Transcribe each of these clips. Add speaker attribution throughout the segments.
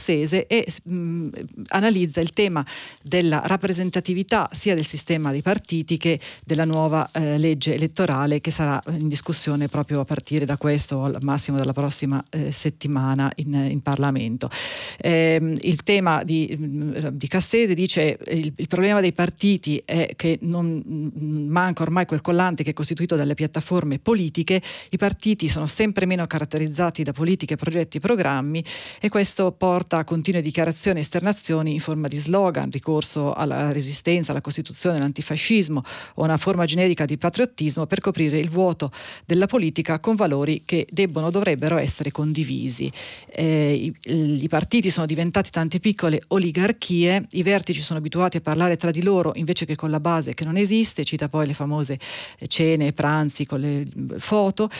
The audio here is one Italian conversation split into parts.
Speaker 1: Cassese e analizza il tema della rappresentatività sia del sistema dei partiti che della nuova legge elettorale che sarà in discussione proprio a partire da questo, al massimo dalla prossima settimana in Parlamento. Il tema di Cassese dice il problema dei partiti è che non manca ormai quel collante che è costituito dalle piattaforme politiche. I partiti sono sempre meno caratterizzati da politiche, progetti e programmi, e questo porta a continue dichiarazioni e esternazioni in forma di slogan, ricorso alla resistenza, alla Costituzione, all'antifascismo o una forma generica di patriottismo per coprire il vuoto della politica con valori che dovrebbero essere condivisi. I partiti sono diventati tante piccole oligarchie, i vertici sono abituati a parlare tra di loro invece che con la base che non esiste, cita poi le famose cene e pranzi con le foto.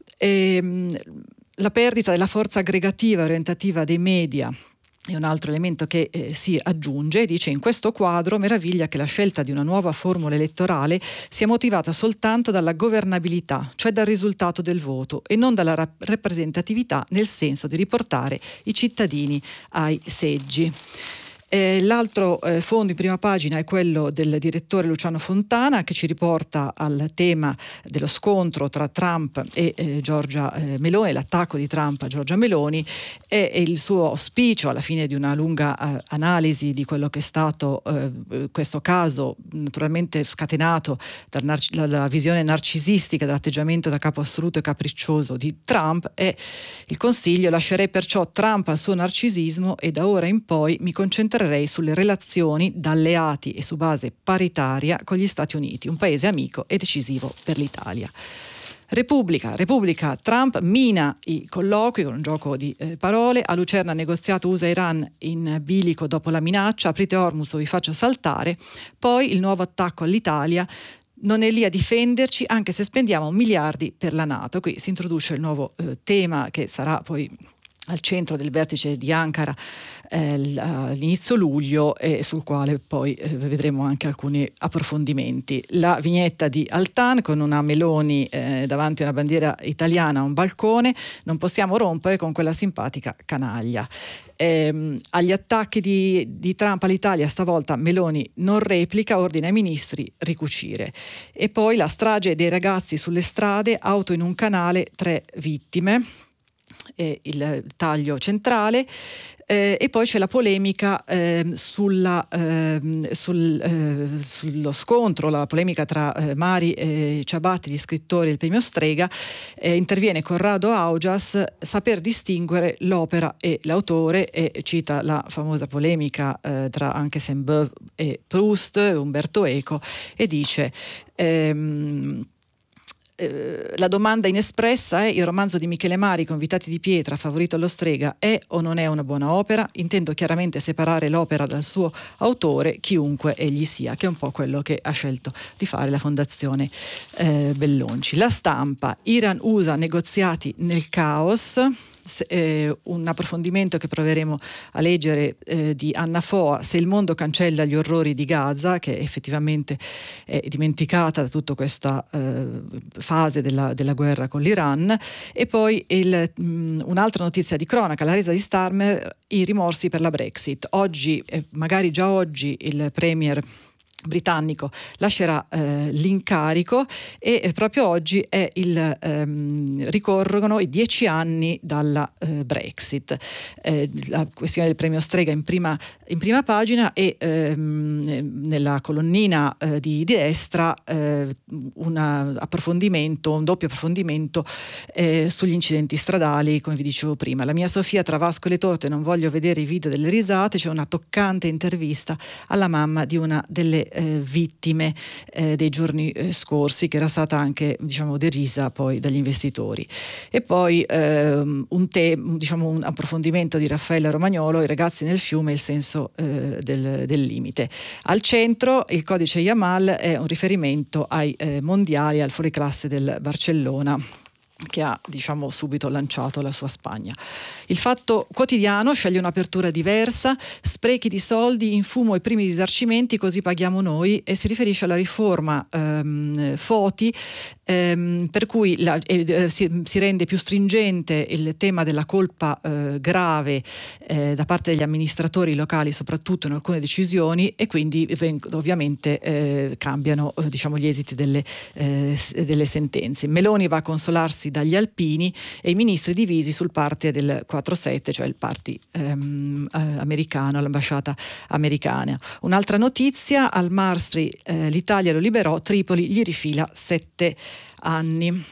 Speaker 1: La perdita della forza aggregativa e orientativa dei media è un altro elemento che si aggiunge. Dice: in questo quadro meraviglia che la scelta di una nuova formula elettorale sia motivata soltanto dalla governabilità, cioè dal risultato del voto, e non dalla rappresentatività nel senso di riportare i cittadini ai seggi. L'altro fondo in prima pagina è quello del direttore Luciano Fontana, che ci riporta al tema dello scontro tra Trump e Giorgia Meloni, l'attacco di Trump a Giorgia Meloni, e il suo auspicio alla fine di una lunga analisi di quello che è stato questo caso, naturalmente scatenato dalla visione narcisistica dell'atteggiamento da capo assoluto e capriccioso di Trump. E il consiglio: lascerei perciò Trump al suo narcisismo e da ora in poi mi concentrerei sulle relazioni da alleati e su base paritaria con gli Stati Uniti, un paese amico e decisivo per l'Italia. Repubblica, Trump mina i colloqui con un gioco di parole, a Lucerna negoziato USA-Iran in bilico dopo la minaccia, aprite Hormuz o vi faccio saltare, poi il nuovo attacco all'Italia, non è lì a difenderci anche se spendiamo miliardi per la NATO. Qui si introduce il nuovo tema che sarà poi al centro del vertice di Ankara all'inizio luglio, e sul quale poi vedremo anche alcuni approfondimenti. La vignetta di Altan con una Meloni davanti a una bandiera italiana a un balcone: non possiamo rompere con quella simpatica canaglia. Agli attacchi di Trump all'Italia stavolta Meloni non replica, ordina ai ministri ricucire. E poi la strage dei ragazzi sulle strade, auto in un canale, 3 vittime. Il taglio centrale, e poi c'è la polemica sullo scontro, la polemica tra Mari Ciabatti, gli scrittori del premio Strega. Interviene Corrado Augias: saper distinguere l'opera e l'autore, e cita la famosa polemica tra anche Saint-Beuve e Proust, Umberto Eco, e dice: la domanda inespressa è: il romanzo di Michele Mari, Convitati di pietra, favorito allo Strega, è o non è una buona opera? Intendo chiaramente separare l'opera dal suo autore, chiunque egli sia, che è un po' quello che ha scelto di fare la Fondazione Bellonci. La Stampa: Iran-USA negoziati nel caos. Un approfondimento che proveremo a leggere di Anna Foa: se il mondo cancella gli orrori di Gaza, che effettivamente è dimenticata da tutta questa fase della guerra con l'Iran. E poi un'altra notizia di cronaca: la resa di Starmer, i rimorsi per la Brexit. Oggi, magari già oggi, il premier britannico lascerà l'incarico, e proprio oggi ricorrono i 10 anni dalla Brexit. La questione del premio Strega in prima pagina, e nella colonnina di destra un doppio approfondimento sugli incidenti stradali, come vi dicevo prima. La mia Sofia tra Vasco e le torte, non voglio vedere i video delle risate. C'è una toccante intervista alla mamma di una delle vittime dei giorni scorsi, che era stata anche derisa poi dagli investitori. E poi un approfondimento di Raffaella Romagnolo: i ragazzi nel fiume, il senso del limite. Al centro il codice Yamal è un riferimento ai mondiali, al fuoriclasse del Barcellona, che ha subito lanciato la sua Spagna. Il Fatto Quotidiano sceglie un'apertura diversa: sprechi di soldi, in fumo i primi risarcimenti, così paghiamo noi, e si riferisce alla riforma Foti, per cui si rende più stringente il tema della colpa grave da parte degli amministratori locali, soprattutto in alcune decisioni, e quindi ovviamente cambiano gli esiti delle sentenze. Meloni va a consolarsi dagli alpini e i ministri divisi sul party del 4-7, cioè il party americano, l'ambasciata americana. Un'altra notizia: al Mastri l'Italia lo liberò, Tripoli gli rifila 7 anni.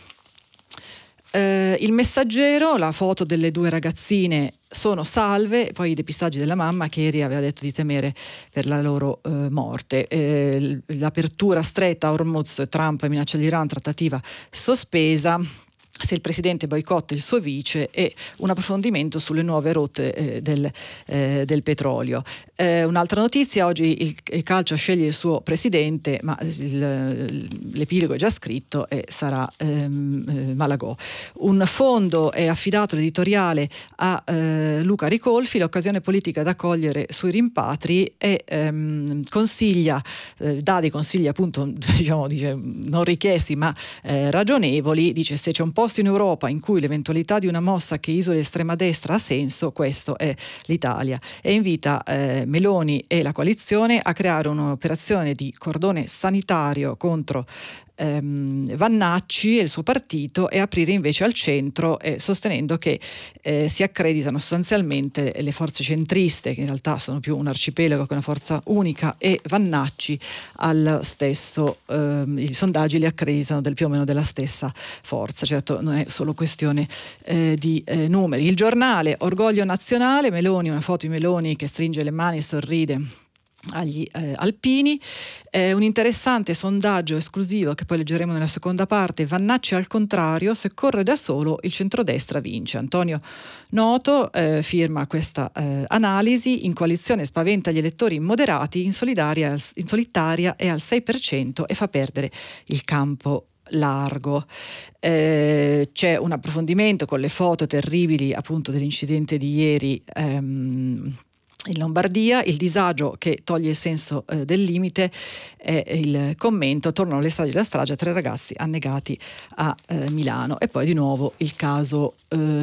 Speaker 1: Il Messaggero, la foto delle 2 ragazzine sono salve, poi i depistaggi della mamma che ieri aveva detto di temere per la loro morte. L'apertura stretta a Hormuz, Trump minaccia l'Iran, trattativa sospesa. Se il presidente boicotta il suo vice, e un approfondimento sulle nuove rotte del petrolio. Un'altra notizia: oggi il calcio sceglie il suo presidente, ma l'epilogo è già scritto e sarà Malagò. Un fondo è affidato l'editoriale a Luca Ricolfi, l'occasione politica da cogliere sui rimpatri, e consiglia, dà dei consigli appunto dice, non richiesti ma ragionevoli. Dice: se c'è un posto in Europa in cui l'eventualità di una mossa che isoli l'estrema destra ha senso, questo è l'Italia, e invita Meloni e la coalizione a creare un'operazione di cordone sanitario contro Vannacci e il suo partito, e aprire invece al centro, sostenendo che si accreditano sostanzialmente le forze centriste, che in realtà sono più un arcipelago che una forza unica, e Vannacci al stesso, i sondaggi li accreditano più o meno della stessa forza. Certo, non è solo questione di numeri. Il Giornale, orgoglio nazionale, Meloni, una foto di Meloni che stringe le mani e sorride agli alpini. Un interessante sondaggio esclusivo che poi leggeremo nella seconda parte: Vannacci al contrario, se corre da solo il centrodestra vince. Antonio Noto firma questa analisi: in coalizione spaventa gli elettori moderati, in solitaria è al 6% e fa perdere il campo largo. C'è un approfondimento con le foto terribili appunto dell'incidente di ieri in Lombardia. Il disagio che toglie il senso del limite è il commento: tornano le stragi della strage, 3 ragazzi annegati a Milano. E poi di nuovo il caso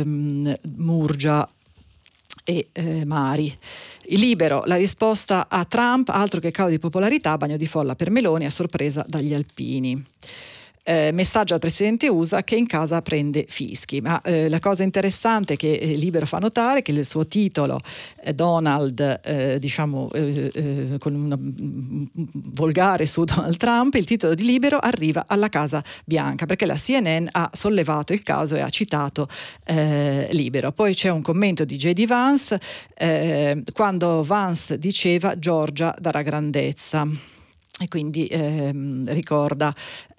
Speaker 1: Murgia e Mari. Il Libero, la risposta a Trump, altro che calo di popolarità, bagno di folla per Meloni a sorpresa dagli alpini. Messaggio al presidente USA che in casa prende fischi. Ma la cosa interessante che Libero fa notare è che il suo titolo, Donald, con una volgare su Donald Trump, il titolo di Libero arriva alla Casa Bianca, perché la CNN ha sollevato il caso e ha citato Libero. Poi c'è un commento di J.D. Vance quando Vance diceva Georgia darà grandezza. E quindi ricorda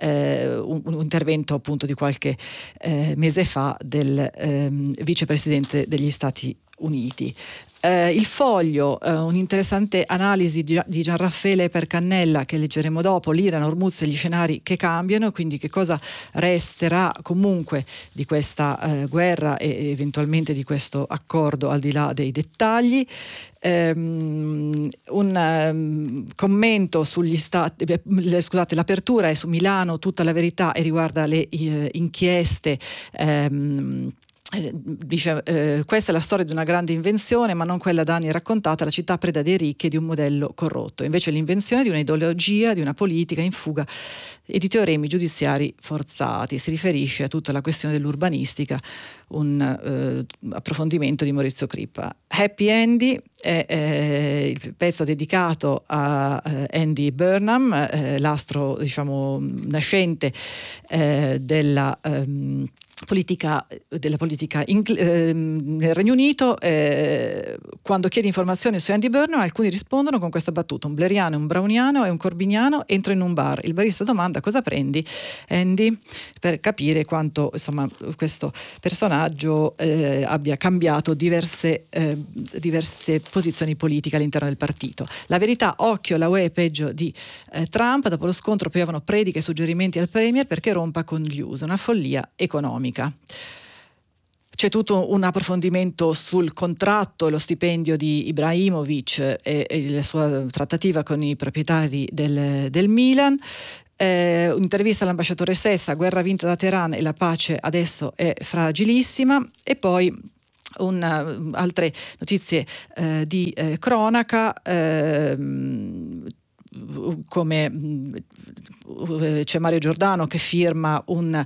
Speaker 1: un intervento appunto di qualche mese fa del vicepresidente degli Stati Uniti. Il Foglio, un'interessante analisi di Gianraffaele Percannella che leggeremo dopo: l'Iran, Hormuz e gli scenari che cambiano, quindi che cosa resterà comunque di questa guerra e eventualmente di questo accordo al di là dei dettagli. Un commento sugli stati, l'apertura è su Milano, tutta la verità, e riguarda le inchieste. Dice questa è la storia di una grande invenzione, ma non quella da anni raccontata, la città preda dei ricchi e di un modello corrotto, invece l'invenzione di un'ideologia, di una politica in fuga e di teoremi giudiziari forzati. Si riferisce a tutta la questione dell'urbanistica, un approfondimento di Maurizio Crippa. Happy Andy è il pezzo dedicato a Andy Burnham, l'astro nascente della politica nel Regno Unito, quando chiedi informazioni su Andy Burnham, alcuni rispondono con questa battuta: un blairiano, un browniano e un corbiniano entra in un bar, il barista domanda: cosa prendi, Andy? Per capire quanto insomma questo personaggio abbia cambiato diverse posizioni politiche all'interno del partito. La verità: occhio, la UE è peggio di Trump. Dopo lo scontro piovano prediche e suggerimenti al Premier perché rompa con gli USA, una follia economica. C'è tutto un approfondimento sul contratto e lo stipendio di Ibrahimovic e la sua trattativa con i proprietari del Milan. Un'intervista all'ambasciatore Sessa: guerra vinta da Teheran e la pace adesso è fragilissima. E poi altre notizie di cronaca, come c'è Mario Giordano che firma un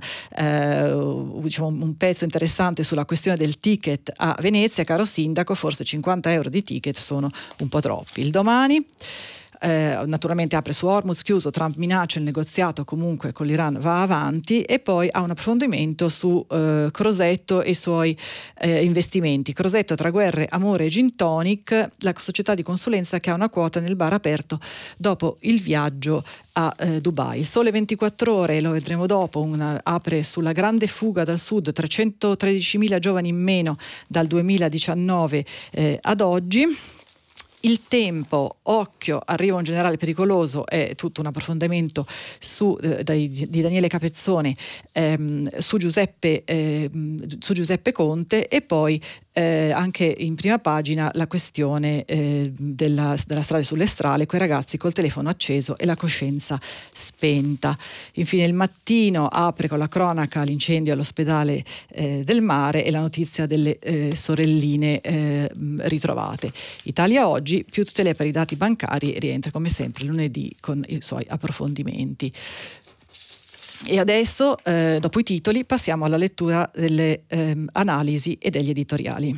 Speaker 1: pezzo interessante sulla questione del ticket a Venezia. Caro sindaco, forse 50 euro di ticket sono un po' troppi. Il Domani naturalmente apre su Hormuz chiuso, Trump minaccia il negoziato comunque con l'Iran va avanti, e poi ha un approfondimento su Crosetto e i suoi investimenti. Crosetto: tra guerre, amore e gin tonic, la società di consulenza che ha una quota nel bar aperto dopo il viaggio a Dubai. Il Sole 24 Ore, lo vedremo dopo, apre sulla grande fuga dal sud, 313.000 giovani in meno dal 2019 ad oggi. Il Tempo: occhio, arriva un generale pericoloso, è tutto un approfondimento di Daniele Capezzone su Giuseppe Conte, e poi anche in prima pagina la questione della strada sulle strade, quei ragazzi col telefono acceso e la coscienza spenta. Infine Il Mattino apre con la cronaca l'incendio all'ospedale del Mare e la notizia delle sorelline ritrovate. Italia Oggi: più tutele per i dati bancari, rientra come sempre lunedì con i suoi approfondimenti. E adesso, dopo i titoli, passiamo alla lettura delle analisi e degli editoriali.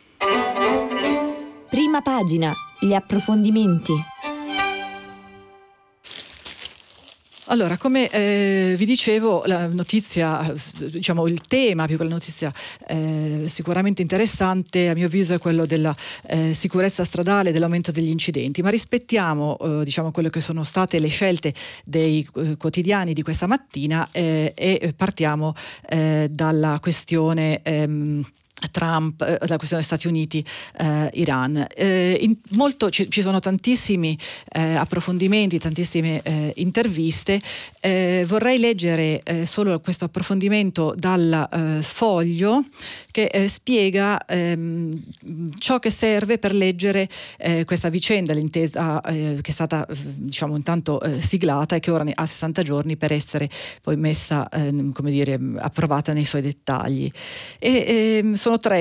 Speaker 2: Prima pagina, gli approfondimenti.
Speaker 1: Allora, come vi dicevo, la notizia, diciamo il tema più che la notizia sicuramente interessante a mio avviso è quello della sicurezza stradale, dell'aumento degli incidenti, ma rispettiamo diciamo quello che sono state le scelte dei quotidiani di questa mattina e partiamo dalla questione Trump, la questione Stati Uniti, Iran. Ci sono tantissimi approfondimenti, tantissime interviste. Vorrei leggere solo questo approfondimento dal Foglio che spiega ciò che serve per leggere questa vicenda, l'intesa che è stata diciamo intanto siglata e che ora ha 60 giorni per essere poi messa approvata nei suoi dettagli. Sono tre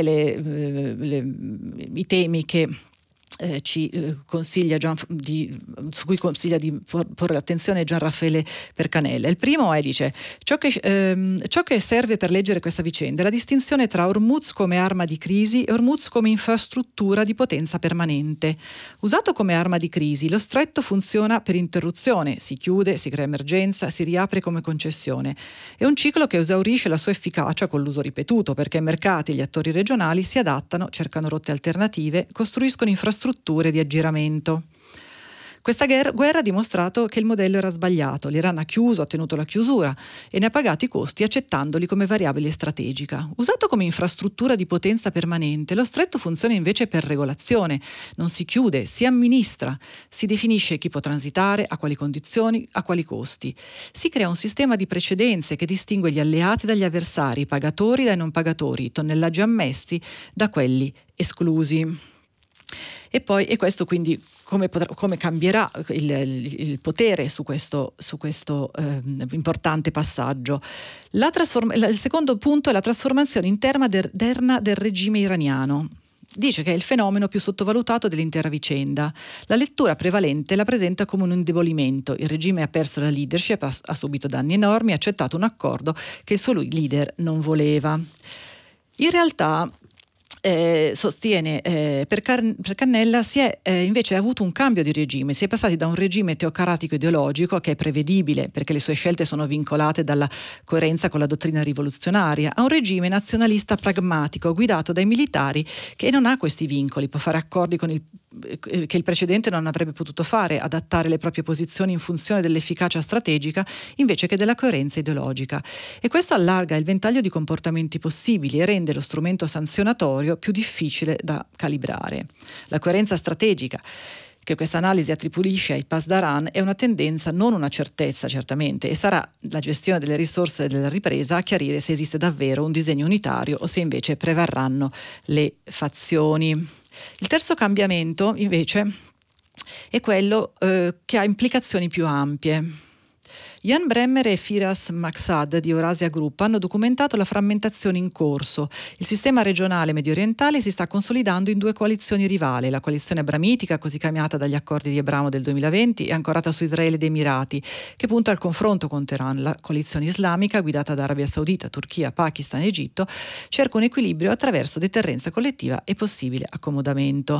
Speaker 1: i temi che ci consiglia su cui consiglia di porre l'attenzione Gian Raffaele Percanella. Il primo dice ciò che serve per leggere questa vicenda è la distinzione tra Hormuz come arma di crisi e Hormuz come infrastruttura di potenza permanente. Usato come arma di crisi, lo stretto funziona per interruzione, si chiude, si crea emergenza, si riapre come concessione. È un ciclo che esaurisce la sua efficacia con l'uso ripetuto, perché i mercati e gli attori regionali si adattano, cercano rotte alternative, costruiscono infrastrutture di aggiramento. Questa guerra ha dimostrato che il modello era sbagliato. L'Iran ha chiuso, ha tenuto la chiusura e ne ha pagato i costi accettandoli come variabile strategica. Usato come infrastruttura di potenza permanente, lo stretto funziona invece per regolazione. Non si chiude, si amministra, si definisce chi può transitare, a quali condizioni, a quali costi. Si crea un sistema di precedenze che distingue gli alleati dagli avversari, i pagatori dai non pagatori, i tonnellaggi ammessi da quelli esclusi. E questo quindi come cambierà il potere su questo importante passaggio. Il secondo punto è la trasformazione interna del regime iraniano. Dice che è il fenomeno più sottovalutato dell'intera vicenda. La lettura prevalente la presenta come un indebolimento. Il regime ha perso la leadership, ha subito danni enormi, ha accettato un accordo che il suo leader non voleva. In realtà sostiene per Cannella si è invece avuto un cambio di regime, si è passati da un regime teocratico ideologico che è prevedibile perché le sue scelte sono vincolate dalla coerenza con la dottrina rivoluzionaria, a un regime nazionalista pragmatico guidato dai militari che non ha questi vincoli, può fare accordi con che il precedente non avrebbe potuto fare, adattare le proprie posizioni in funzione dell'efficacia strategica invece che della coerenza ideologica, e questo allarga il ventaglio di comportamenti possibili e rende lo strumento sanzionatorio più difficile da calibrare. La coerenza strategica che questa analisi attribuisce ai Pasdaran è una tendenza, non una certezza certamente, e sarà la gestione delle risorse della ripresa a chiarire se esiste davvero un disegno unitario o se invece prevarranno le fazioni. Il terzo cambiamento invece è quello che ha implicazioni più ampie. Jan Bremmer e Firas Maksad di Eurasia Group hanno documentato la frammentazione in corso. Il sistema regionale mediorientale si sta consolidando in due coalizioni rivali, la coalizione abramitica, così chiamata dagli accordi di Abramo del 2020 e ancorata su Israele ed Emirati, che punta al confronto con Teheran. La coalizione islamica, guidata da Arabia Saudita, Turchia, Pakistan e Egitto, cerca un equilibrio attraverso deterrenza collettiva e possibile accomodamento.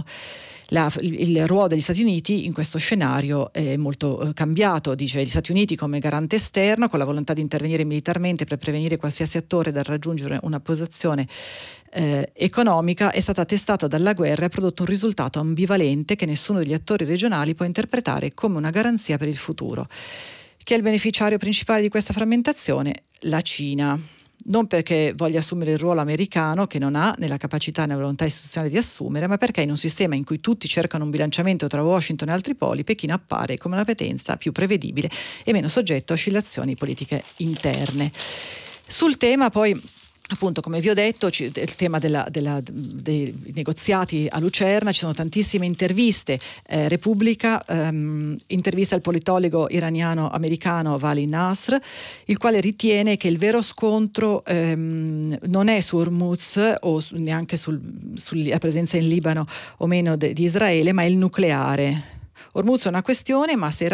Speaker 1: Il ruolo degli Stati Uniti in questo scenario è molto cambiato, dice gli Stati Uniti come garante esterno con la volontà di intervenire militarmente per prevenire qualsiasi attore dal raggiungere una posizione economica è stata testata dalla guerra e ha prodotto un risultato ambivalente che nessuno degli attori regionali può interpretare come una garanzia per il futuro. Chi è il beneficiario principale di questa frammentazione? La Cina. Non perché voglia assumere il ruolo americano, che non ha né la capacità né la volontà istituzionale di assumere, ma perché in un sistema in cui tutti cercano un bilanciamento tra Washington e altri poli, Pechino appare come una potenza più prevedibile e meno soggetto a oscillazioni politiche interne. Sul tema poi, appunto, come vi ho detto, il tema dei negoziati a Lucerna, ci sono tantissime interviste. Repubblica intervista il politologo iraniano-americano Vali Nasr, il quale ritiene che il vero scontro non è su Hormuz o neanche sulla presenza in Libano o meno di Israele, ma il nucleare. Hormuz è una questione, ma se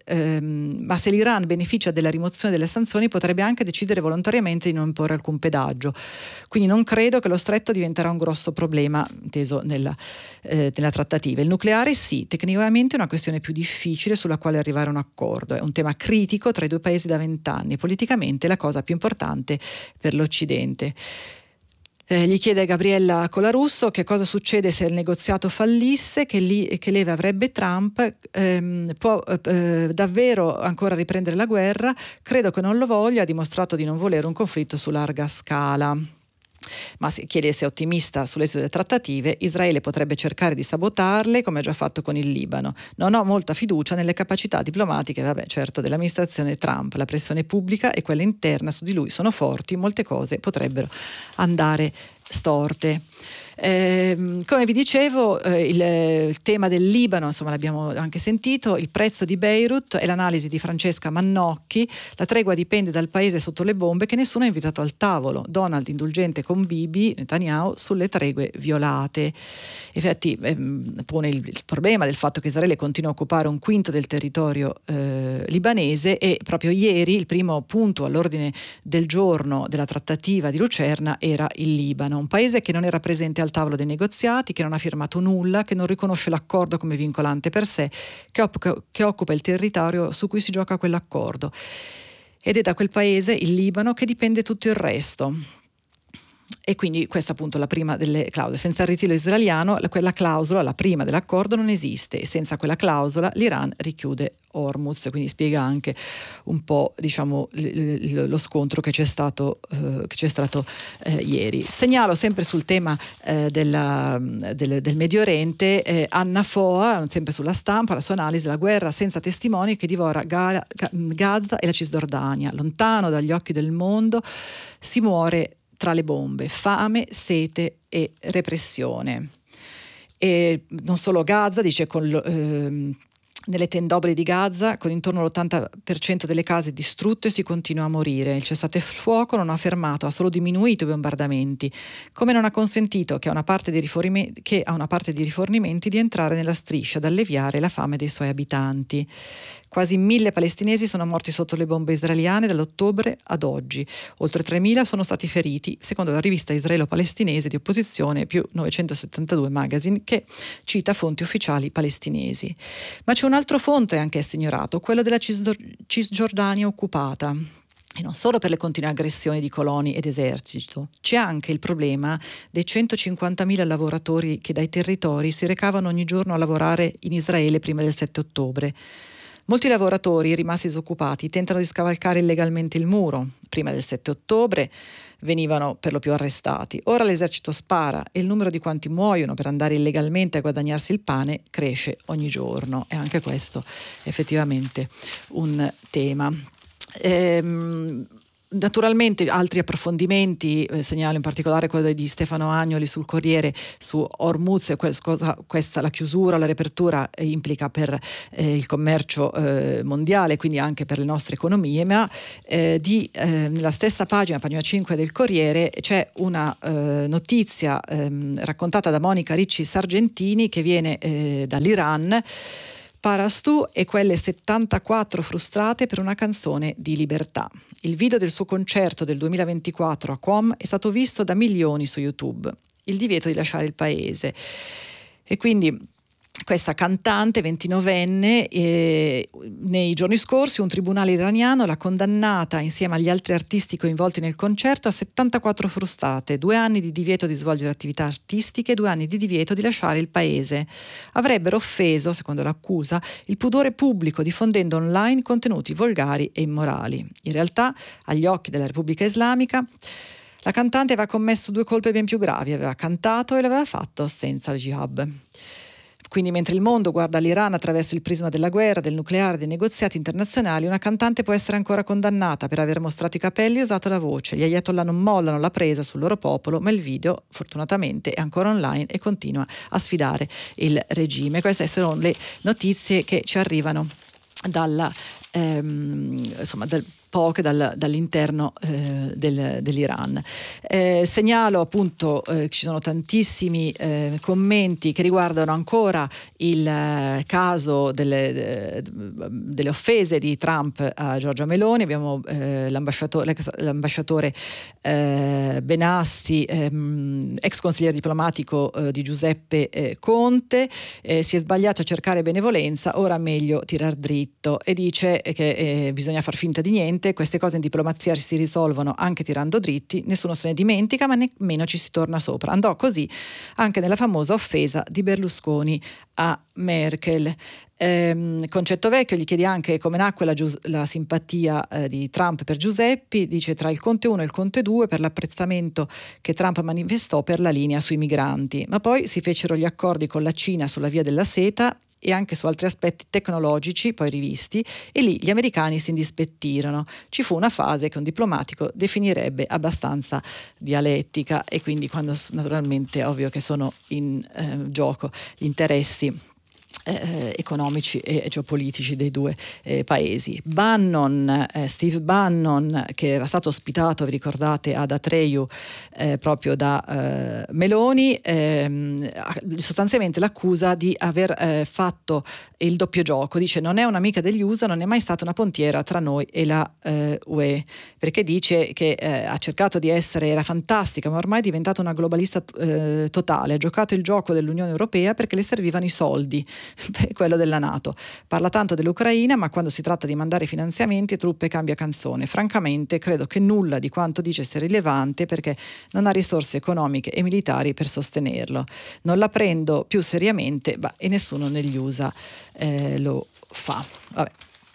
Speaker 1: l'Iran beneficia della rimozione delle sanzioni potrebbe anche decidere volontariamente di non porre alcun pedaggio. Quindi non credo che lo stretto diventerà un grosso problema, inteso nella trattativa. Il nucleare sì, tecnicamente è una questione più difficile sulla quale arrivare a un accordo. È un tema critico tra i due paesi da 20 anni, politicamente la cosa più importante per l'Occidente. Gli chiede Gabriella Colarusso che cosa succede se il negoziato fallisse, che leva avrebbe Trump, può davvero ancora riprendere la guerra? Credo che non lo voglia, ha dimostrato di non volere un conflitto su larga scala. Ma si chiede se è ottimista sull'esito delle trattative. Israele potrebbe cercare di sabotarle come ha già fatto con il Libano. Non ho molta fiducia nelle capacità diplomatiche, certo, dell'amministrazione Trump. La pressione pubblica e quella interna su di lui sono forti, molte cose potrebbero andare storte. Come vi dicevo, il tema del Libano, insomma, l'abbiamo anche sentito, il prezzo di Beirut e l'analisi di Francesca Mannocchi. La tregua dipende dal paese sotto le bombe che nessuno ha invitato al tavolo. Donald indulgente con Bibi, Netanyahu sulle tregue violate. Infatti pone il problema del fatto che Israele continua a occupare un quinto del territorio libanese, e proprio ieri il primo punto all'ordine del giorno della trattativa di Lucerna era il Libano, un paese che non era presente al tavolo dei negoziati, che non ha firmato nulla, che non riconosce l'accordo come vincolante per sé, che occupa il territorio su cui si gioca quell'accordo. Ed è da quel paese, il Libano, che dipende tutto il resto. E quindi questa appunto la prima delle clausole. Senza il ritiro israeliano, quella clausola, la prima dell'accordo, non esiste, e senza quella clausola l'Iran richiude Hormuz. Quindi spiega anche un po', diciamo, lo scontro che c'è stato ieri. Segnalo sempre sul tema del Medio Oriente Anna Foa, sempre sulla Stampa, la sua analisi: la guerra senza testimoni che divora Gaza e la Cisgiordania. Lontano dagli occhi del mondo si muore tra le bombe, fame, sete e repressione. E non solo Gaza, dice, Nelle tendopoli di Gaza, con intorno all'80% delle case distrutte, si continua a morire. Il cessate il fuoco non ha fermato, ha solo diminuito i bombardamenti, come non ha consentito che a una parte di rifornimenti di entrare nella striscia, ad alleviare la fame dei suoi abitanti. Quasi 1.000 palestinesi sono morti sotto le bombe israeliane dall'ottobre ad oggi. Oltre 3.000 sono stati feriti, secondo la rivista israelo-palestinese di opposizione più 972 Magazine, che cita fonti ufficiali palestinesi. Ma c'è un altro fronte anch'esso ignorato, quello della Cisgiordania occupata. E non solo per le continue aggressioni di coloni ed esercito, c'è anche il problema dei 150.000 lavoratori che dai territori si recavano ogni giorno a lavorare in Israele prima del 7 ottobre. Molti lavoratori rimasti disoccupati tentano di scavalcare illegalmente il muro. Prima del 7 ottobre venivano per lo più arrestati. Ora l'esercito spara e il numero di quanti muoiono per andare illegalmente a guadagnarsi il pane cresce ogni giorno. E anche questo è effettivamente un tema. Naturalmente altri approfondimenti, segnalo in particolare quello di Stefano Agnoli sul Corriere su Hormuz e questa la chiusura, la riapertura implica per il commercio mondiale, quindi anche per le nostre economie, ma nella stessa pagina 5 del Corriere c'è una notizia raccontata da Monica Ricci Sargentini che viene dall'Iran. Parastu e quelle 74 frustrate per una canzone di libertà. Il video del suo concerto del 2024 a Qom è stato visto da milioni su YouTube. Il divieto di lasciare il paese. E quindi questa cantante 29enne, nei giorni scorsi un tribunale iraniano l'ha condannata insieme agli altri artisti coinvolti nel concerto a 74 frustrate, 2 anni di divieto di svolgere attività artistiche, 2 anni di divieto di lasciare il paese. Avrebbero offeso, secondo l'accusa, il pudore pubblico diffondendo online contenuti volgari e immorali. In realtà, agli occhi della Repubblica Islamica, la cantante aveva commesso 2 colpe ben più gravi, aveva cantato e l'aveva fatto senza il jihad. Quindi mentre il mondo guarda l'Iran attraverso il prisma della guerra, del nucleare, dei negoziati internazionali, una cantante può essere ancora condannata per aver mostrato i capelli e usato la voce. Gli ayatollah non mollano la presa sul loro popolo, ma il video fortunatamente è ancora online e continua a sfidare il regime. Queste sono le notizie che ci arrivano dall'interno dell'Iran. Segnalo appunto che ci sono tantissimi commenti che riguardano ancora il caso delle offese di Trump a Giorgia Meloni. Abbiamo l'ambasciatore Benassi, ex consigliere diplomatico di Giuseppe Conte, si è sbagliato a cercare benevolenza, ora meglio tirar dritto, e dice che bisogna far finta di niente. Queste cose in diplomazia si risolvono anche tirando dritti, nessuno se ne dimentica, ma nemmeno ci si torna sopra. Andò così anche nella famosa offesa di Berlusconi a Merkel. Concetto Vecchio gli chiede anche come nacque la simpatia di Trump per Giuseppe. Dice: tra il Conte 1 e il Conte 2 per l'apprezzamento che Trump manifestò per la linea sui migranti, ma poi si fecero gli accordi con la Cina sulla via della seta e anche su altri aspetti tecnologici poi rivisti, e lì gli americani si indispettirono. Ci fu una fase che un diplomatico definirebbe abbastanza dialettica, e quindi quando naturalmente è ovvio che sono in gioco gli interessi economici e geopolitici dei due paesi. Steve Bannon, che era stato ospitato, vi ricordate, ad Atreju proprio da Meloni, sostanzialmente l'accusa di aver fatto il doppio gioco. Dice: non è un'amica degli USA, non è mai stata una pontiera tra noi e la UE, perché dice che ha cercato di era fantastica, ma ormai è diventata una globalista totale, ha giocato il gioco dell'Unione Europea perché le servivano i soldi, quello della NATO. Parla tanto dell'Ucraina, ma quando si tratta di mandare finanziamenti e truppe cambia canzone. Francamente credo che nulla di quanto dice sia rilevante, perché non ha risorse economiche e militari per sostenerlo. Non la prendo più seriamente, e nessuno negli USA lo fa. Vabbè.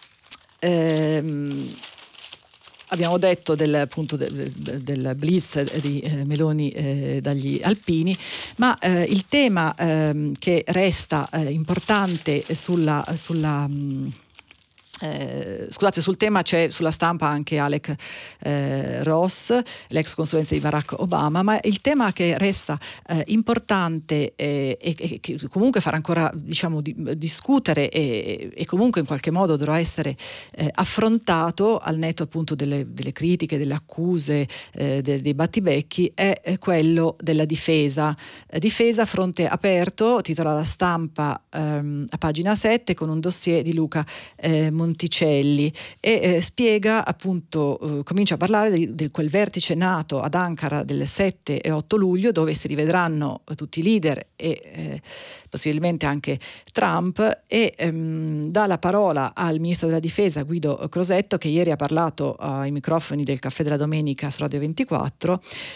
Speaker 1: Abbiamo detto del blitz di Meloni dagli alpini, ma il tema che resta importante sulla Scusate, sul tema c'è sulla stampa anche Alec Ross, l'ex consulente di Barack Obama, ma il tema che resta importante e che comunque farà ancora discutere e comunque in qualche modo dovrà essere affrontato al netto appunto delle critiche, delle accuse, dei battibecchi, è quello della difesa a fronte aperto, titola la stampa a pagina 7 con un dossier di Luca Monticelli e spiega appunto, comincia a parlare di quel vertice NATO ad Ankara del 7 e 8 luglio dove si rivedranno tutti i leader e possibilmente anche Trump e dà la parola al ministro della difesa Guido Crosetto, che ieri ha parlato ai microfoni del Caffè della Domenica su Radio 24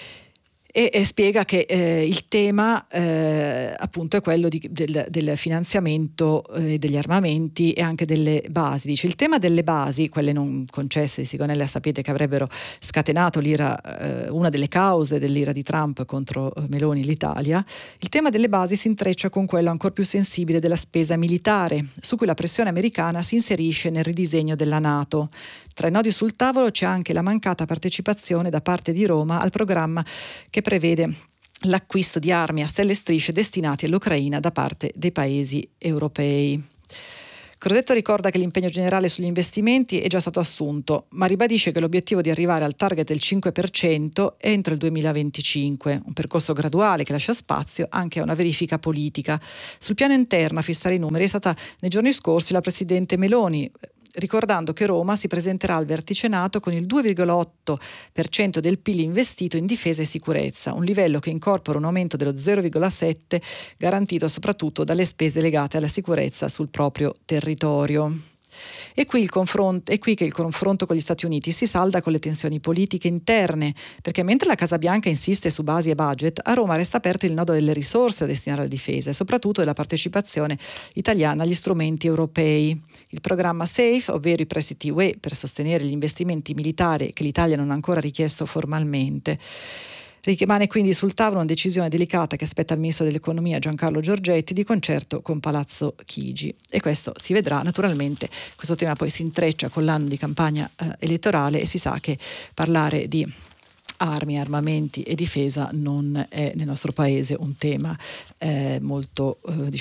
Speaker 1: e spiega che il tema appunto è quello del finanziamento degli armamenti e anche delle basi. Dice: il tema delle basi, quelle non concesse di Sigonella, sapete che avrebbero scatenato l'ira, una delle cause dell'ira di Trump contro Meloni e l'Italia, il tema delle basi si intreccia con quello ancor più sensibile della spesa militare, su cui la pressione americana si inserisce nel ridisegno della NATO. Tra i nodi sul tavolo c'è anche la mancata partecipazione da parte di Roma al programma che prevede l'acquisto di armi a stelle e strisce destinati all'Ucraina da parte dei paesi europei. Crosetto ricorda che l'impegno generale sugli investimenti è già stato assunto, ma ribadisce che l'obiettivo di arrivare al target del 5% è entro il 2025, un percorso graduale che lascia spazio anche a una verifica politica. Sul piano interno a fissare i numeri è stata nei giorni scorsi la Presidente Meloni, ricordando che Roma si presenterà al vertice NATO con il 2,8% del PIL investito in difesa e sicurezza, un livello che incorpora un aumento dello 0,7% garantito soprattutto dalle spese legate alla sicurezza sul proprio territorio. È qui che il confronto con gli Stati Uniti si salda con le tensioni politiche interne, perché mentre la Casa Bianca insiste su basi e budget, a Roma resta aperto il nodo delle risorse da destinare alla difesa e soprattutto della partecipazione italiana agli strumenti europei. Il programma SAFE, ovvero i prestiti UE per sostenere gli investimenti militari che l'Italia non ha ancora richiesto formalmente. Rimane quindi sul tavolo una decisione delicata che spetta al ministro dell'economia Giancarlo Giorgetti di concerto con Palazzo Chigi, e questo si vedrà. Naturalmente questo tema poi si intreccia con l'anno di campagna elettorale e si sa che parlare di armi, armamenti e difesa non è nel nostro paese un tema molto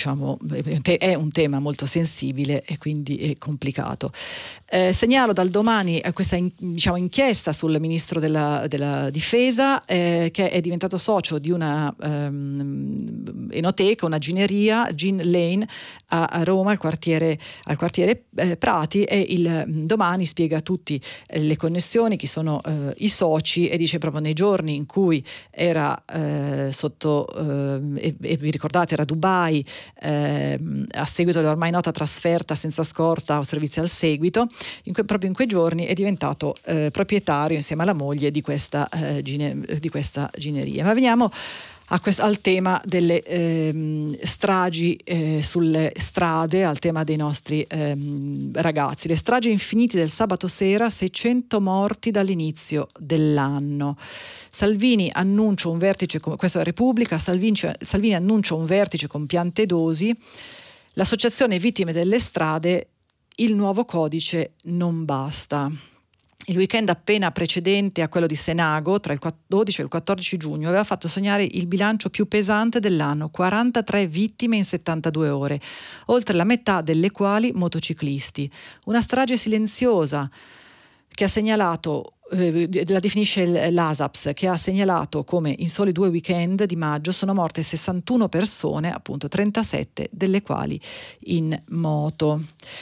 Speaker 1: è un tema molto sensibile e quindi è complicato. Segnalo dal Domani questa inchiesta sul ministro della difesa che è diventato socio di una enoteca, una gineria, Gin Lane a Roma, al quartiere Prati, e il Domani spiega tutte le connessioni, chi sono i soci, e dice proprio nei giorni in cui era sotto e vi ricordate era a Dubai a seguito della ormai nota trasferta senza scorta o servizi al seguito, proprio in quei giorni è diventato proprietario insieme alla moglie di questa gineria. Ma veniamo al tema delle stragi sulle strade, al tema dei nostri ragazzi. Le stragi infinite del sabato sera, 600 morti dall'inizio dell'anno. Salvini annuncia un vertice, questa è la Repubblica, Salvini annuncia un vertice con piante dosi, l'associazione vittime delle strade, il nuovo codice non basta. Il weekend appena precedente a quello di Senago, tra il 12 e il 14 giugno, aveva fatto segnare il bilancio più pesante dell'anno, 43 vittime in 72 ore, oltre la metà delle quali motociclisti. Una strage silenziosa che ha segnalato, la definisce l'ASAPS, che ha segnalato come in soli 2 weekend di maggio sono morte 61 persone, appunto 37 delle quali in moto.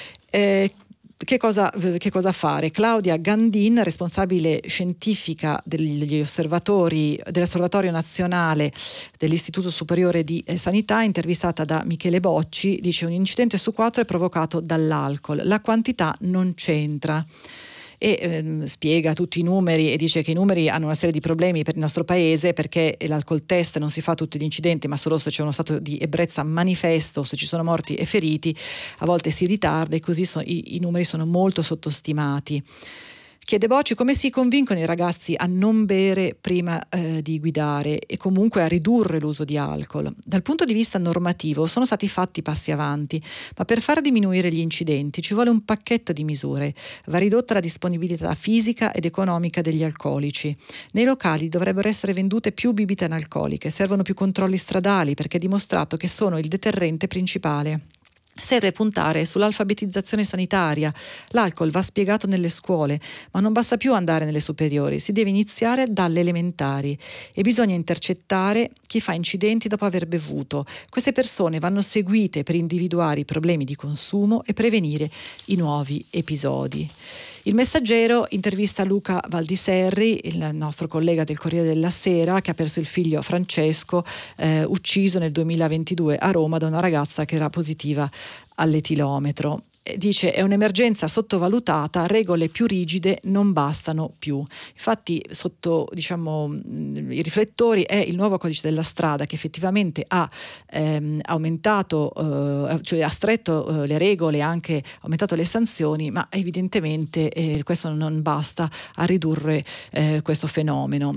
Speaker 1: Che cosa fare? Claudia Gandin, responsabile scientifica dell'Osservatorio Nazionale dell'Istituto Superiore di Sanità, intervistata da Michele Bocci, dice: un incidente su 4 è provocato dall'alcol, la quantità non c'entra. E spiega tutti i numeri e dice che i numeri hanno una serie di problemi per il nostro paese, perché l'alcol test non si fa a tutti gli incidenti, ma solo se c'è uno stato di ebbrezza manifesto, se ci sono morti e feriti, a volte si ritarda e così i numeri sono molto sottostimati. Chiede Bocci come si convincono i ragazzi a non bere prima di guidare e comunque a ridurre l'uso di alcol. Dal punto di vista normativo sono stati fatti passi avanti, ma per far diminuire gli incidenti ci vuole un pacchetto di misure. Va ridotta la disponibilità fisica ed economica degli alcolici. Nei locali dovrebbero essere vendute più bibite analcoliche, servono più controlli stradali perché è dimostrato che sono il deterrente principale. Serve puntare sull'alfabetizzazione sanitaria. L'alcol va spiegato nelle scuole, ma non basta più andare nelle superiori, si deve iniziare dalle elementari e bisogna intercettare chi fa incidenti dopo aver bevuto. Queste persone vanno seguite per individuare i problemi di consumo e prevenire i nuovi episodi. Il Messaggero intervista Luca Valdiserri, il nostro collega del Corriere della Sera, che ha perso il figlio Francesco, ucciso nel 2022 a Roma da una ragazza che era positiva all'etilometro. Dice è un'emergenza sottovalutata, regole più rigide non bastano più. Infatti sotto i riflettori è il nuovo codice della strada che effettivamente ha aumentato, cioè ha stretto le regole, anche aumentato le sanzioni, ma evidentemente questo non basta a ridurre questo fenomeno.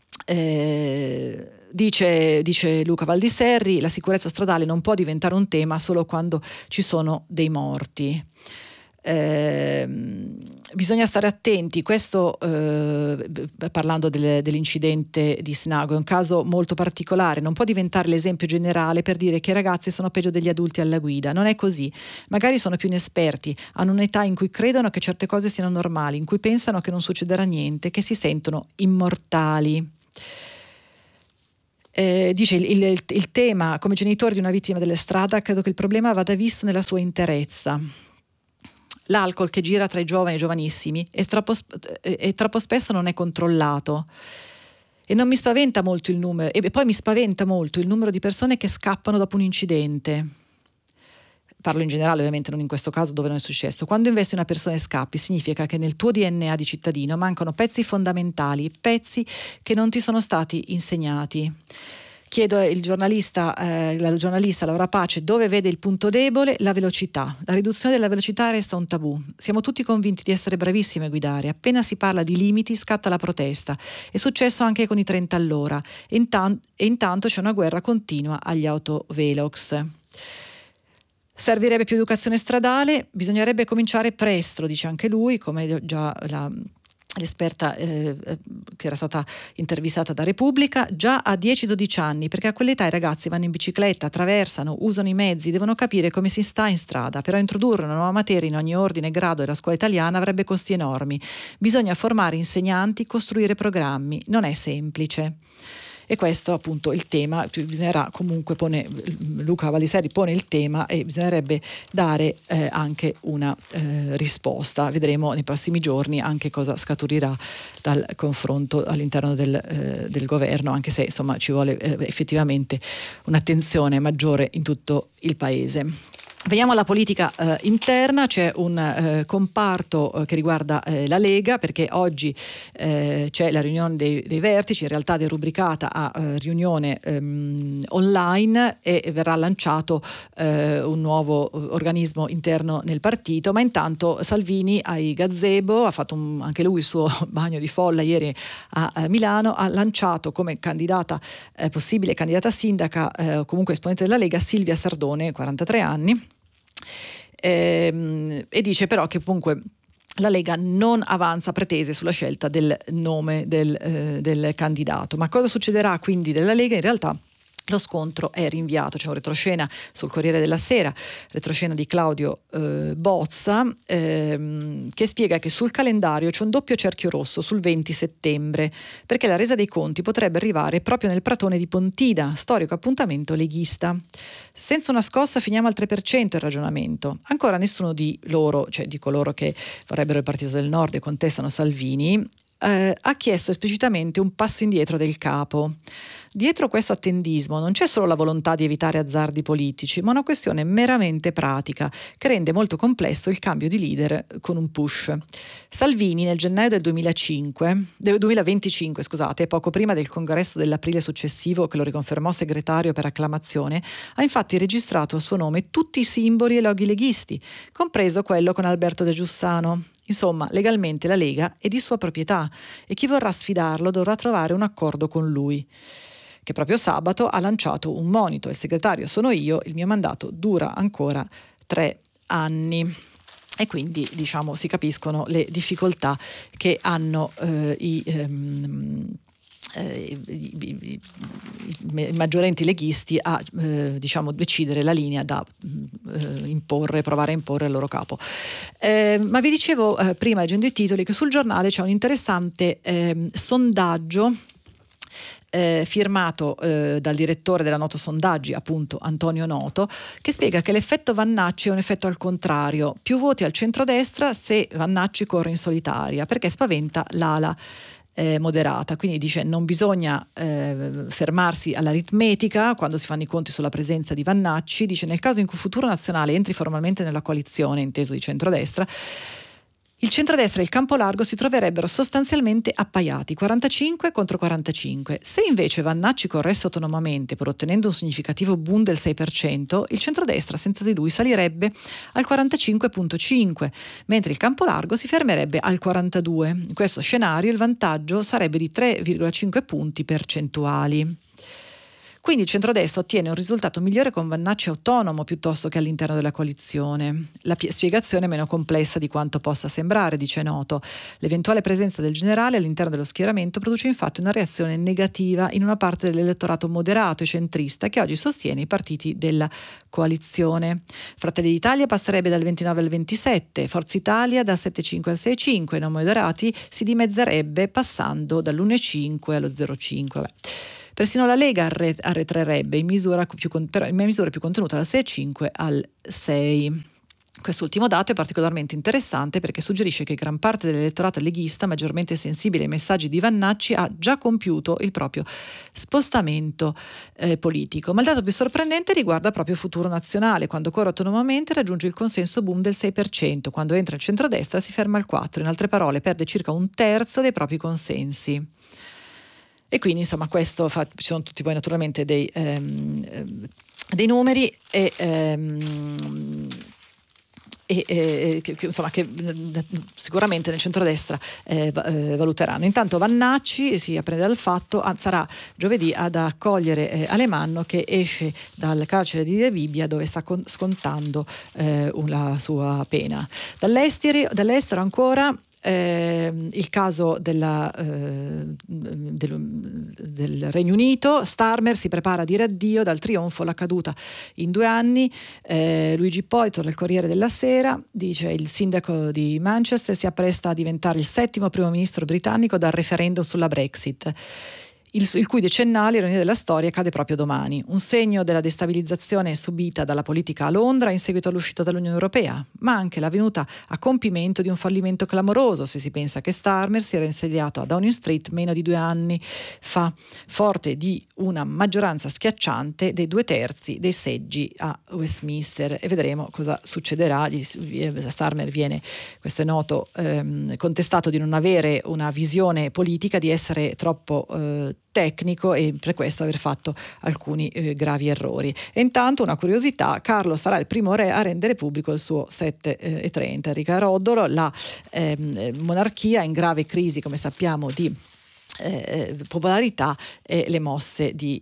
Speaker 1: Dice Luca Valdiserri, la sicurezza stradale non può diventare un tema solo quando ci sono dei morti. Bisogna stare attenti, questo parlando dell'incidente di Snago è un caso molto particolare, non può diventare l'esempio generale per dire che i ragazzi sono peggio degli adulti alla guida, non è così, magari sono più inesperti, hanno un'età in cui credono che certe cose siano normali, in cui pensano che non succederà niente, che si sentono immortali. Dice il tema, come genitore di una vittima delle strade, credo che il problema vada visto nella sua interezza. L'alcol che gira tra i giovani e giovanissimi e troppo spesso non è controllato. E non mi spaventa molto il numero, e poi mi spaventa molto il numero di persone che scappano dopo un incidente. Parlo in generale, ovviamente, non in questo caso dove non è successo. Quando investi una persona e scappi, significa che nel tuo DNA di cittadino mancano pezzi fondamentali, pezzi che non ti sono stati insegnati. Chiedo la giornalista Laura Pace dove vede il punto debole, la velocità. La riduzione della velocità resta un tabù. Siamo tutti convinti di essere bravissimi a guidare. Appena si parla di limiti scatta la protesta. È successo anche con i 30 all'ora. E intanto c'è una guerra continua agli autovelox. Servirebbe più educazione stradale, bisognerebbe cominciare presto, dice anche lui, come già l'esperta che era stata intervistata da Repubblica, già a 10-12 anni, perché a quell'età i ragazzi vanno in bicicletta, attraversano, usano i mezzi, devono capire come si sta in strada. Però introdurre una nuova materia in ogni ordine e grado della scuola italiana avrebbe costi enormi. Bisogna formare insegnanti, costruire programmi, non è semplice. E questo appunto il tema, bisognerà comunque Luca Valdiserri pone il tema e bisognerebbe dare anche una risposta. Vedremo nei prossimi giorni anche cosa scaturirà dal confronto all'interno del governo, anche se insomma ci vuole effettivamente un'attenzione maggiore in tutto il paese. Veniamo alla politica interna, c'è un comparto che riguarda la Lega, perché oggi c'è la riunione dei vertici, in realtà derubricata a riunione online, e verrà lanciato un nuovo organismo interno nel partito, ma intanto Salvini ai gazebo ha fatto anche lui il suo bagno di folla ieri a Milano, ha lanciato come candidata possibile candidata sindaca comunque esponente della Lega Silvia Sardone, 43 anni. E dice però che comunque la Lega non avanza pretese sulla scelta del nome del candidato. Ma cosa succederà quindi della Lega? In realtà lo scontro è rinviato, c'è un retroscena sul Corriere della Sera, retroscena di Claudio Bozza, che spiega che sul calendario c'è un doppio cerchio rosso sul 20 settembre, perché la resa dei conti potrebbe arrivare proprio nel Pratone di Pontida, storico appuntamento leghista. Senza una scossa finiamo al 3% il ragionamento. Ancora nessuno di loro, cioè di coloro che vorrebbero il Partito del Nord e contestano Salvini, ha chiesto esplicitamente un passo indietro del capo. Dietro questo attendismo non c'è solo la volontà di evitare azzardi politici, ma una questione meramente pratica che rende molto complesso il cambio di leader con un push. Salvini nel gennaio del 2025, poco prima del congresso dell'aprile successivo che lo riconfermò segretario per acclamazione, ha infatti registrato a suo nome tutti i simboli e loghi leghisti, compreso quello con Alberto De Giussano. Insomma, legalmente la Lega è di sua proprietà e chi vorrà sfidarlo dovrà trovare un accordo con lui, che proprio sabato ha lanciato un monito: il segretario sono io, il mio mandato dura ancora 3 anni. E quindi si capiscono le difficoltà che hanno i maggiorenti leghisti a decidere la linea da provare a imporre al loro capo. Ma vi dicevo prima, leggendo i titoli, che sul giornale c'è un interessante sondaggio firmato dal direttore della Noto Sondaggi, appunto Antonio Noto, che spiega che l'effetto Vannacci è un effetto al contrario: più voti al centrodestra se Vannacci corre in solitaria, perché spaventa l'ala moderata. Quindi dice non bisogna fermarsi all'aritmetica quando si fanno i conti sulla presenza di Vannacci. Dice nel caso in cui Futuro Nazionale entri formalmente nella coalizione, inteso di centrodestra, il centrodestra e il campo largo si troverebbero sostanzialmente appaiati, 45 contro 45. Se invece Vannacci corresse autonomamente, pur ottenendo un significativo boom del 6%, il centrodestra senza di lui salirebbe al 45,5, mentre il campo largo si fermerebbe al 42. In questo scenario il vantaggio sarebbe di 3,5 punti percentuali. Quindi il centrodestra ottiene un risultato migliore con Vannacci autonomo piuttosto che all'interno della coalizione. La spiegazione è meno complessa di quanto possa sembrare, dice Noto. L'eventuale presenza del generale all'interno dello schieramento produce infatti una reazione negativa in una parte dell'elettorato moderato e centrista che oggi sostiene i partiti della coalizione. Fratelli d'Italia passerebbe dal 29 al 27, Forza Italia dal 7,5 al 6,5, non moderati si dimezzerebbe passando dall'1,5 allo 0,5. Persino la Lega arretrerebbe in misura più contenuta dal 6,5 al 6. Quest'ultimo dato è particolarmente interessante perché suggerisce che gran parte dell'elettorato leghista, maggiormente sensibile ai messaggi di Vannacci, ha già compiuto il proprio spostamento politico. Ma il dato più sorprendente riguarda proprio Futuro Nazionale. Quando corre autonomamente raggiunge il consenso boom del 6%, quando entra in centrodestra si ferma al 4%, in altre parole perde circa un terzo dei propri consensi. E quindi insomma questo ci sono tutti poi naturalmente dei numeri che sicuramente nel centrodestra valuteranno. Intanto Vannacci si apprende dal fatto, sarà giovedì ad accogliere Alemanno, che esce dal carcere di Rebibbia dove sta scontando la sua pena. Dall'estero ancora il caso del Regno Unito. Starmer si prepara a dire addio dal trionfo alla caduta in 2 anni. Luigi Poito del Corriere della Sera dice: il sindaco di Manchester si appresta a diventare il 7° primo ministro britannico dal referendum sulla Brexit, il cui decennale ironia della storia cade proprio domani. Un segno della destabilizzazione subita dalla politica a Londra in seguito all'uscita dall'Unione Europea, ma anche la venuta a compimento di un fallimento clamoroso, se si pensa che Starmer si era insediato a Downing Street meno di 2 anni fa, forte di una maggioranza schiacciante dei 2/3 dei seggi a Westminster, e vedremo cosa succederà. Starmer viene, questo è noto, contestato di non avere una visione politica, di essere troppo tecnico e per questo aver fatto alcuni gravi errori. E intanto una curiosità: Carlo sarà il primo re a rendere pubblico il suo 7,30. Enrica Roddolo, la monarchia in grave crisi, come sappiamo, di popolarità e le mosse di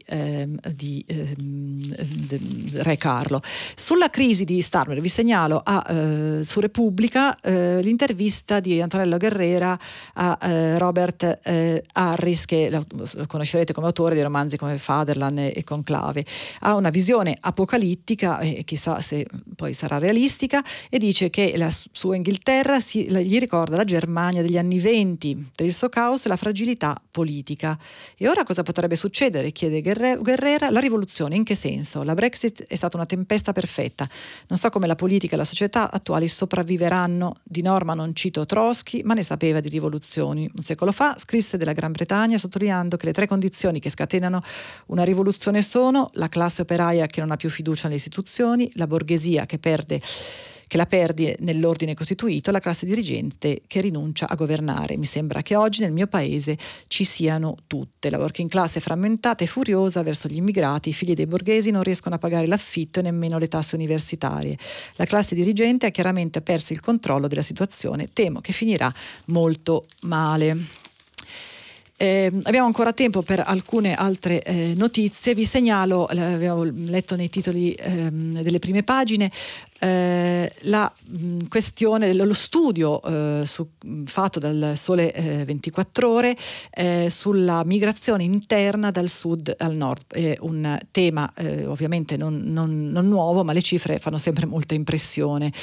Speaker 1: Re Carlo. Sulla crisi di Starmer vi segnalo su Repubblica l'intervista di Antonello Guerrera a Robert Harris, che lo conoscerete come autore di romanzi come Fatherland e Conclave. Ha una visione apocalittica e chissà se poi sarà realistica, e dice che la sua Inghilterra gli ricorda la Germania degli anni 20 per il suo caos e la fragilità politica. E ora cosa potrebbe succedere? Chiede Guerrera. La rivoluzione in che senso? La Brexit è stata una tempesta perfetta. Non so come la politica e la società attuali sopravviveranno. Di norma non cito Trotsky, ma ne sapeva di rivoluzioni. Un secolo fa scrisse della Gran Bretagna sottolineando che le 3 condizioni che scatenano una rivoluzione sono la classe operaia che non ha più fiducia nelle istituzioni, la borghesia che che la perdi nell'ordine costituito, la classe dirigente che rinuncia a governare. Mi sembra che oggi nel mio paese ci siano tutte. La working class è frammentata e furiosa verso gli immigrati, i figli dei borghesi non riescono a pagare l'affitto e nemmeno le tasse universitarie. La classe dirigente ha chiaramente perso il controllo della situazione, temo che finirà molto male. Abbiamo ancora tempo per alcune altre notizie. Vi segnalo, avevo letto nei titoli delle prime pagine, la questione dello studio fatto dal Sole 24 Ore sulla migrazione interna dal sud al nord. È un tema ovviamente non nuovo, ma le cifre fanno sempre molta impressione.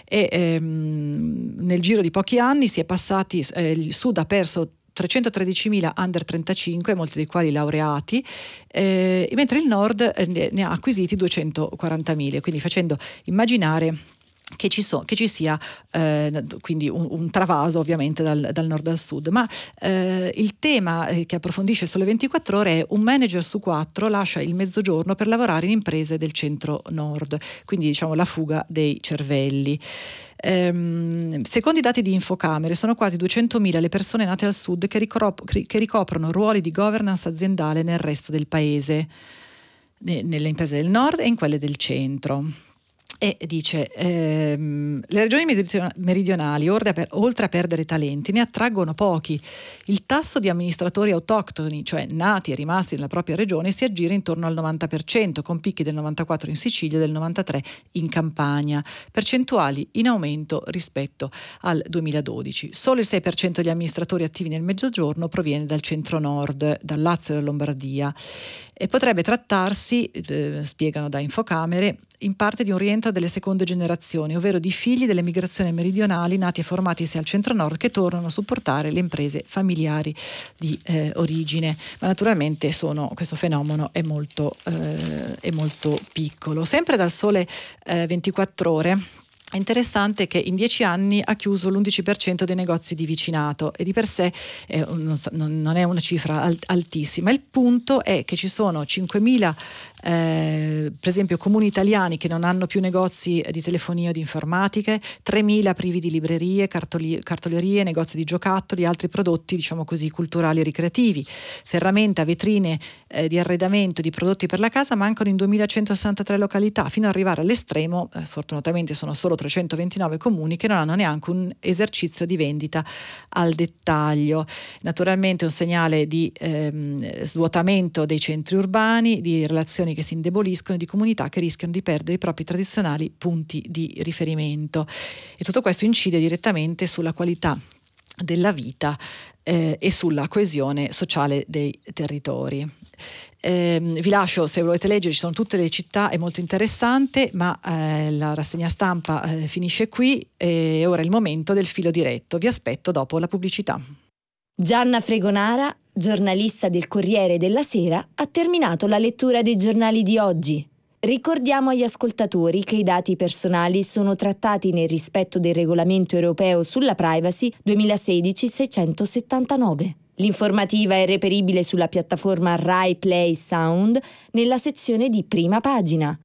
Speaker 1: Nel giro di pochi anni si è passati, il sud ha perso 313.000 under 35, molti dei quali laureati, mentre il nord ne ha acquisiti 240.000, quindi facendo immaginare che ci sia quindi un travaso ovviamente dal nord al sud. Ma il tema che approfondisce Sole 24 Ore è: un manager su 4 lascia il mezzogiorno per lavorare in imprese del centro nord, quindi diciamo la fuga dei cervelli. Secondo i dati di Infocamere sono quasi 200.000 le persone nate al sud che ricoprono ruoli di governance aziendale nel resto del paese, nelle imprese del nord e in quelle del centro. E dice le regioni meridionali, oltre a perdere talenti, ne attraggono pochi. Il tasso di amministratori autoctoni, cioè nati e rimasti nella propria regione, si aggira intorno al 90%, con picchi del 94% in Sicilia e del 93% in Campania, percentuali in aumento rispetto al 2012. Solo il 6% degli amministratori attivi nel mezzogiorno proviene dal centro-nord, dal Lazio e dalla Lombardia. E potrebbe trattarsi, spiegano da Infocamere, in parte di un rientro delle seconde generazioni, ovvero di figli delle migrazioni meridionali nati e formatisi al centro-nord che tornano a supportare le imprese familiari di origine. Ma naturalmente questo fenomeno è molto piccolo. Sempre dal Sole 24 Ore. È interessante che in 10 anni ha chiuso l'11% dei negozi di vicinato, e di per sé non è una cifra altissima. Il punto è che ci sono 5.000 per esempio comuni italiani che non hanno più negozi di telefonia o di informatiche, 3.000 privi di librerie, cartolerie, negozi di giocattoli, altri prodotti diciamo così culturali e ricreativi, ferramenta, vetrine di arredamento, di prodotti per la casa mancano in 2.163 località, fino ad arrivare all'estremo, fortunatamente sono solo 329 comuni che non hanno neanche un esercizio di vendita al dettaglio. Naturalmente un segnale di svuotamento dei centri urbani, di relazioni che si indeboliscono, di comunità che rischiano di perdere i propri tradizionali punti di riferimento, e tutto questo incide direttamente sulla qualità della vita e sulla coesione sociale dei territori. Vi lascio, se volete leggere, ci sono tutte le città, è molto interessante, ma la rassegna stampa finisce qui e ora è il momento del filo diretto. Vi aspetto dopo la pubblicità.
Speaker 2: Gianna Fregonara, giornalista del Corriere della Sera, ha terminato la lettura dei giornali di oggi. Ricordiamo agli ascoltatori che i dati personali sono trattati nel rispetto del regolamento europeo sulla privacy 2016-679. L'informativa è reperibile sulla piattaforma Rai Play Sound nella sezione di Prima Pagina.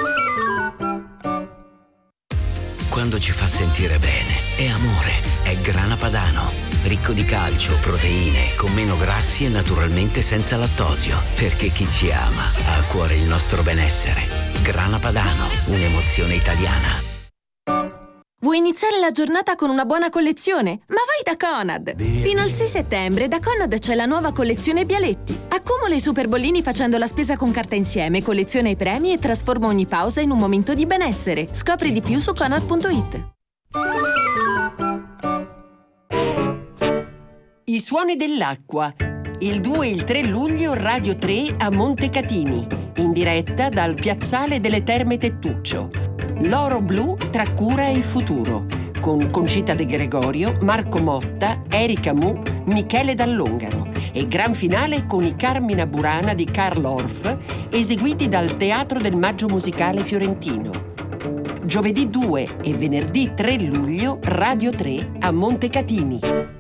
Speaker 3: Quando ci fa sentire bene, è amore, è Grana Padano. Ricco di calcio, proteine, con meno grassi e naturalmente senza lattosio. Perché chi ci ama ha a cuore il nostro benessere. Grana Padano, un'emozione italiana.
Speaker 4: Vuoi iniziare la giornata con una buona collezione? Ma vai da Conad! Fino al 6 settembre da Conad c'è la nuova collezione Bialetti. Accumula i super bollini facendo la spesa con carta insieme, colleziona i premi e trasforma ogni pausa in un momento di benessere. Scopri di più su Conad.it.
Speaker 5: I suoni dell'acqua. Il 2 e il 3 luglio Radio 3 a Montecatini, in diretta dal Piazzale delle Terme Tettuccio. L'oro blu tra cura e futuro, con Concita De Gregorio, Marco Motta, Erika Mu, Michele Dall'Ongaro, e gran finale con i Carmina Burana di Karl Orff, eseguiti dal Teatro del Maggio Musicale Fiorentino. Giovedì 2 e venerdì 3 luglio Radio 3 a Montecatini.